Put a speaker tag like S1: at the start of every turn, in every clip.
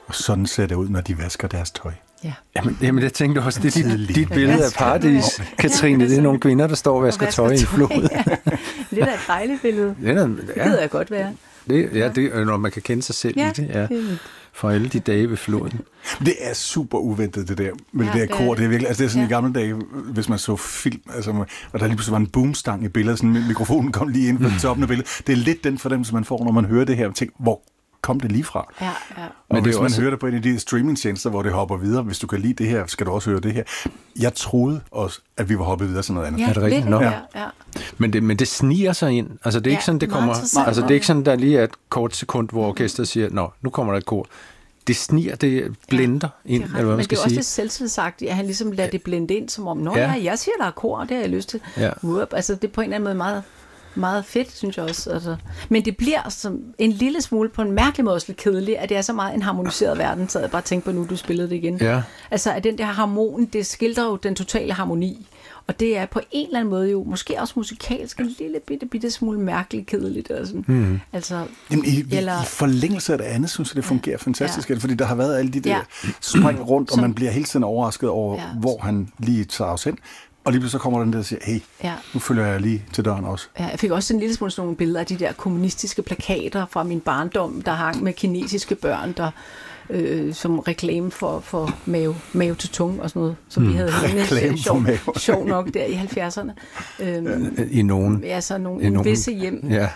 S1: Og sådan ser det ud, når de vasker deres tøj.
S2: Ja.
S3: Jamen, jeg tænkte også, det er dit billede af paradis, Katrine. Det er nogle kvinder, der står og vasker tøj i en flod.
S2: Ja. Det er da et dejligt billede. Det gider jeg godt være.
S3: Det er, når man kan kende sig selv i det. Ja. For alle de dage ved floden.
S1: Det er super uventet, det der med det der kor. Det er virkelig, altså det er sådan i gamle dage, hvis man så film, altså, og der lige pludselig var en boomstang i billedet, sådan mikrofonen kom lige ind på toppen af billedet. Det er lidt den fornemmelse, man får, når man hører det her, og tænker, hvor kom det lige fra?
S2: Ja.
S1: Og hvis man hører det på en af de streamingtjenester, hvor det hopper videre, hvis du kan lide det her, skal du også høre det her. Jeg troede også, at vi var hoppet videre til noget andet.
S2: Ja,
S3: er det rigtigt?
S2: Ja.
S3: Men det sniger sig ind. Altså det er ikke sådan, det kommer. Altså det er ikke sådan, der lige er et kort sekund, hvor orkestret siger, nu kommer der et kor. Det sniger, det blender ind, eller hvad man skal sige.
S2: Men det er også lidt selvtilsagtigt, at han ligesom lader det blende ind, som om, jeg siger, der er kor, det har jeg lyst til. Ja. Altså det er på en eller anden måde meget, meget fedt, synes jeg også. Altså. Men det bliver som en lille smule på en mærkelig måde også lidt kedeligt, at det er så meget en harmoniseret verden, så jeg bare tænkte på nu, du spillede det igen.
S3: Ja.
S2: Altså at den der harmon, det skildrer jo den totale harmoni. Og det er på en eller anden måde jo måske også musikalsk en lille bitte smule mærkeligt kedeligt. Altså,
S1: i forlængelse af det andet, synes jeg, det fungerer fantastisk. Fordi der har været alle de der spring rundt, og man bliver hele tiden overrasket over, hvor han lige tager os hen. Og lige så kommer den der og siger, hey, nu følger jeg lige til døren også. Ja, jeg
S2: fik også en lille smule sådan nogle billeder af de der kommunistiske plakater fra min barndom, der hang med kinesiske børn, der som reklame for mave til tunge og sådan noget, som vi havde hængende sjov nok der i 70'erne.
S3: I nogen.
S2: Ja, så nogle visse hjem.
S3: Ja.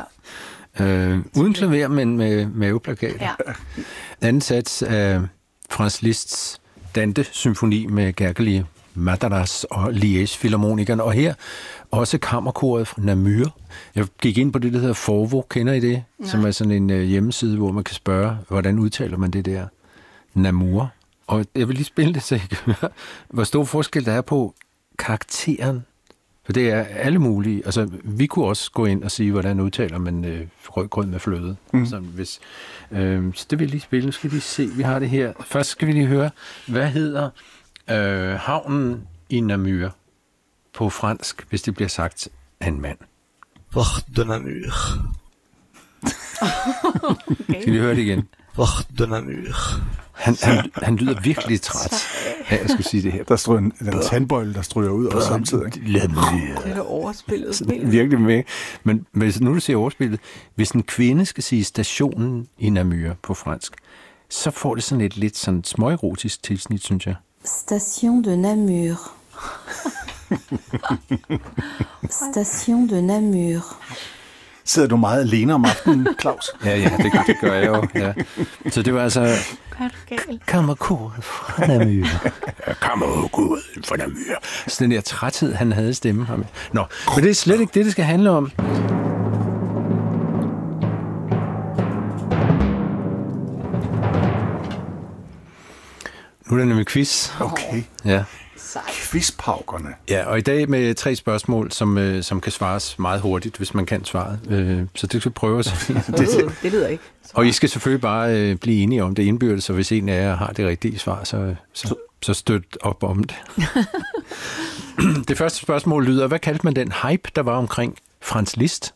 S3: Uden klaver, men med maveplakater. Ja. Anden sats af Franz Liszt's Dante-symfoni med Gergely, Madaras og Liège-filharmonikerne, og her også kammerkoret fra Namur. Jeg gik ind på det, der hedder Forvo, kender I det? Nej. Som er sådan en hjemmeside, hvor man kan spørge, hvordan udtaler man det der? Namur. Og jeg vil lige spille det, så jeg kan høre, hvor stor forskel der er på karakteren. For det er alle mulige. Altså, vi kunne også gå ind og sige, hvordan udtaler man rødgrød med fløde. Så det vil jeg lige spille. Nu skal vi se, vi har det her. Først skal vi lige høre, hvad hedder havnen i Namur på fransk, hvis det bliver sagt af en mand.
S4: Port de Namur.
S3: Okay. Skal vi høre det igen?
S4: Port de Namur.
S3: Han lyder virkelig træt af at skulle sige det her.
S1: Der står en tandbøjle, der stryger ud og samtidig.
S2: Det er overspillet.
S3: Virkelig med. Men hvis nu du siger overspillet, hvis en kvinde skal sige stationen i Namur på fransk, så får det sådan et lidt sådan småerotisk tilsnit, synes jeg.
S5: Station de Namur. Station de Namur.
S1: Sidder du meget alene om aftenen, Claus?
S3: Ja, det gør jeg jo. Ja. Så det var altså kammerkoret fra Namur. Kammerkoret fra Namur. Så den der træthed, han havde stemme ham. Nå, men det er slet ikke det skal handle om. Nu er det nemlig quiz.
S1: Okay.
S3: Ja.
S1: Quizpaukerne.
S3: Ja, og i dag med 3 spørgsmål, som kan svares meget hurtigt, hvis man kan svaret. Så det skal vi prøve os.
S2: Det lyder ikke.
S3: Og I skal selvfølgelig bare blive enige om det indbyrdes, så hvis en af jer har det rigtige svar, så støt op om det. Det første spørgsmål lyder, hvad kaldte man den hype, der var omkring Franz Liszt